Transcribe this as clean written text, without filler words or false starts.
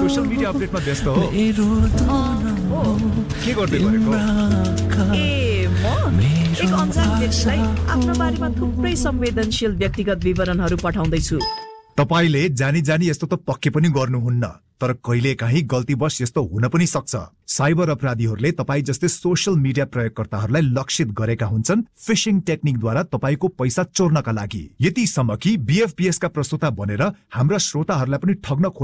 Social media अपडेटमा व्यस्त हो के गर्दै गरेको एक अनजान व्यक्तिलाई आफ्नो बारेमा थुप्रै संवेदनशील व्यक्तिगत विवरणहरू पठाउँदैछु। तपाईले जानी जानी यस्तो त पक्कै पनि गर्नुहुन्न, तर कहिलेकाहीँ गल्तीवश यस्तो हुन पनि सक्छ। साइबर अपराधीहरूले तपाई जस्तै सोशल मिडिया प्रयोगकर्ताहरूलाई लक्षित गरेका हुन्छन् फिशिङ टेक्निकद्वारा तपाईको पैसा चोर्नका लागि। यतिसम्म कि बीएफपीएस का प्रस्तोता बनेर हाम्रा श्रोताहरूलाई पनि ठग्न